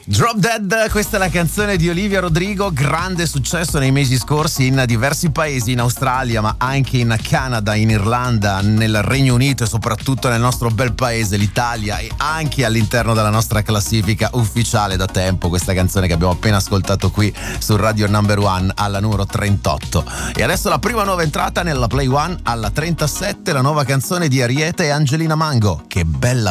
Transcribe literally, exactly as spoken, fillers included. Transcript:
Drop Dead, questa è la canzone di Olivia Rodrigo, grande successo nei mesi scorsi in diversi paesi, in Australia ma anche in Canada, in Irlanda, nel Regno Unito e soprattutto nel nostro bel paese, l'Italia, e anche all'interno della nostra classifica ufficiale da tempo, questa canzone che abbiamo appena ascoltato qui su Radio Number One alla numero trentotto. E adesso la prima nuova entrata nella Play One alla trentasette, la nuova canzone di Ariete e Angelina Mango, Che bella